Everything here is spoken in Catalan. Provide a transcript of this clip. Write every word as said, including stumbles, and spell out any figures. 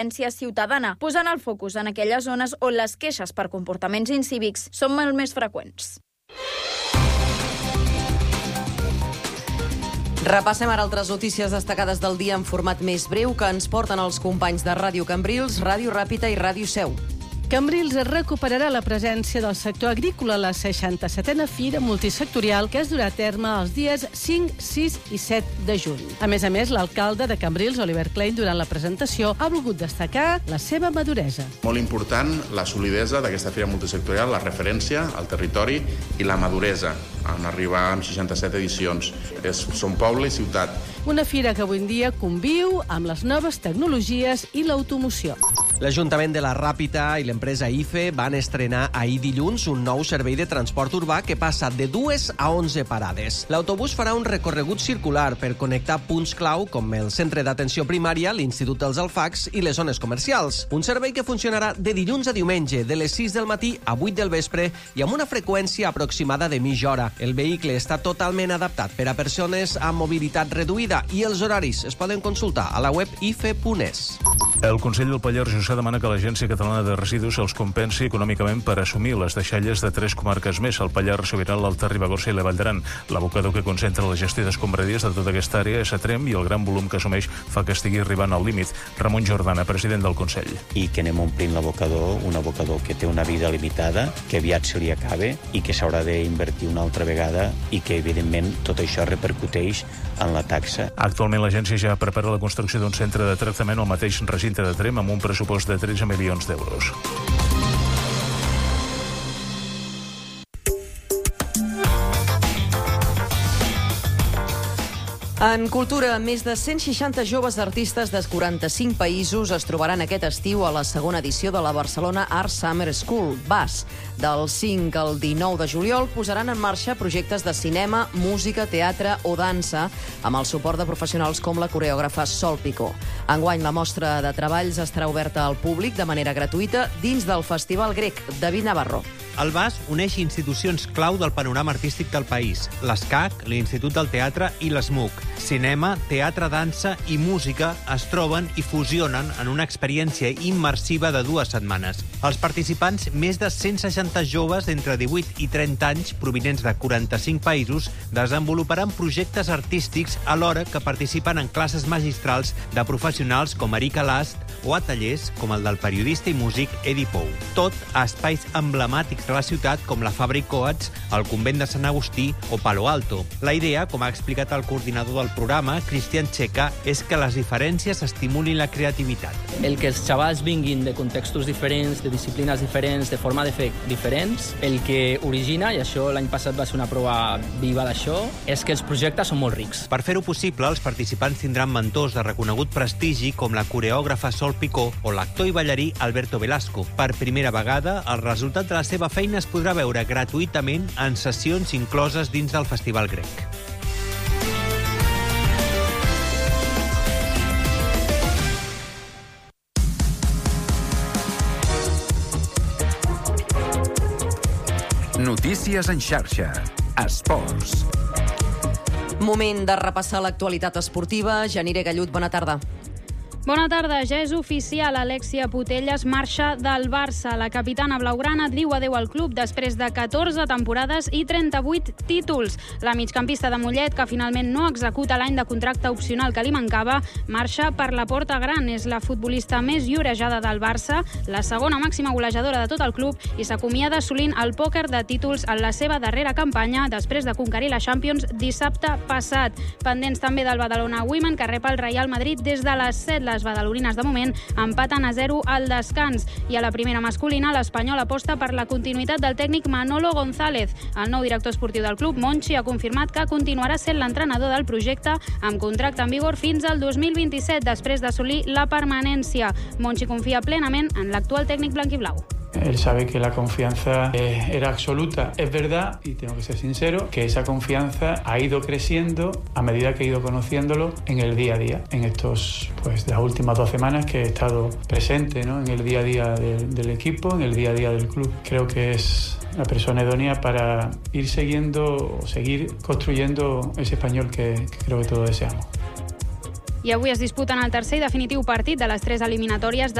ciutadana, posant el focus en aquelles zones on les queixes per comportaments incívics són molt més freqüents. Repassem ara altres notícies destacades del dia en format més breu que ens porten els companys de Ràdio Cambrils, Ràdio Ràpita i Ràdio Seu. Cambrils recuperarà la presència del sector agrícola a la seixanta-setena Fira Multisectorial que es durà a terme els dies cinc, sis i set de juny. A més a més, l'alcalde de Cambrils, Oliver Klein, durant la presentació ha volgut destacar la seva maduresa. Molt important la solidesa d'aquesta Fira Multisectorial, la referència al territori i la maduresa en arribar amb seixanta-set edicions. És, som poble i ciutat. Una fira que avui en dia conviu amb les noves tecnologies i l'automoció. L'Ajuntament de la Ràpita i l'empresa I F E van estrenar ahir dilluns un nou servei de transport urbà que passa de dues a onze parades. L'autobús farà un recorregut circular per connectar punts clau com el centre d'atenció primària, l'Institut dels Alfacs i les zones comercials. Un servei que funcionarà de dilluns a diumenge, de les sis del matí a vuit del vespre i amb una freqüència aproximada de mitja hora. El vehicle està totalment adaptat per a persones amb mobilitat reduïda i els horaris es poden consultar a la web i f e punt es. El Consell del Pallars Jussà demana que l'Agència Catalana de Residus els compensi econòmicament per assumir les deixalles de tres comarques més, el Pallars Sobirà, l'Alta Ribagorça i la Vall d'Aran. L'abocador que concentra la gestió d'escombraries de tota aquesta àrea és a Tremp i el gran volum que assumeix fa que estigui arribant al límit. Ramon Jordana, president del Consell. I que anem omplint l'abocador, un abocador que té una vida limitada, que aviat se li acabe i que s'haurà d'invertir una altra vegada i que, evidentment, tot això repercuteix en la taxa. Actualment l'agència ja prepara la construcció d'un centre de tractament al mateix recinte de Tremp amb un pressupost de tretze milions d'euros. En cultura, més de cent seixanta joves artistes dels quaranta-cinc països es trobaran aquest estiu a la segona edició de la Barcelona Art Summer School, B A S. Del cinc al dinou de juliol posaran en marxa projectes de cinema, música, teatre o dansa amb el suport de professionals com la coreògrafa Sol Picó. Enguany, la mostra de treballs estarà oberta al públic de manera gratuïta dins del Festival Grec. David Navarro. El B A S uneix institucions clau del panorama artístic del país, l'ESCAC, l'Institut del Teatre i l'ESMUC. Cinema, teatre, dansa i música es troben i fusionen en una experiència immersiva de dues setmanes. Els participants, més de cent seixanta joves entre divuit i trenta anys, provinents de quaranta-cinc països, desenvoluparan projectes artístics alhora que participen en classes magistrals de professionals com Erika Last o a tallers com el del periodista i músic Edi Pou. Tot a espais emblemàtics de la ciutat com la Fabra i Coats, el Convent de Sant Agustí o Palo Alto. La idea, com ha explicat el coordinador del programa, Cristian Checa, és que les diferències estimulin la creativitat. El que els xavals vinguin de contextos diferents, de disciplines diferents, de forma de fer diferents, el que origina, i això l'any passat va ser una prova viva d'això, és que els projectes són molt rics. Per fer-ho possible, els participants tindran mentors de reconegut prestigi com la coreògrafa Sol Picó o l'actor i ballarí Alberto Velasco. Per primera vegada, el resultat de la seva feina es podrà veure gratuïtament en sessions incloses dins del Festival Grec. Notícies en xarxa. Esports. Moment de repassar l'actualitat esportiva. Janire Gallut, bona tarda. Bona tarda. Ja és oficial. Alexia Putellas marxa del Barça. La capitana blaugrana diu adeu al club després de catorze temporades i trenta-vuit títols. La migcampista de Mollet, que finalment no executa l'any de contracte opcional que li mancava, marxa per la porta gran. És la futbolista més llorejada del Barça, la segona màxima golejadora de tot el club i s'acomiada assolint el pòquer de títols en la seva darrera campanya després de conquerir la Champions dissabte passat. Pendents també del Badalona Women, que rep el Real Madrid des de les set. Les badalonines, de moment, empaten a zero al descans. I a la primera masculina, l'Espanyol aposta per la continuïtat del tècnic Manolo González. El nou director esportiu del club, Monchi, ha confirmat que continuarà sent l'entrenador del projecte amb contracte en vigor fins al dos mil vint-i-set, després d'assolir la permanència. Monchi confia plenament en l'actual tècnic blanquiblau. Él sabe que la confianza eh, era absoluta. Es verdad, y tengo que ser sincero, que esa confianza ha ido creciendo a medida que he ido conociéndolo en el día a día. En estos, pues, las últimas dos semanas que he estado presente, ¿no?, en el día a día de, del equipo, en el día a día del club. Creo que es la persona idónea para ir siguiendo o seguir construyendo ese español que, que creo que todos deseamos. I avui es disputen el tercer i definitiu partit de les tres eliminatòries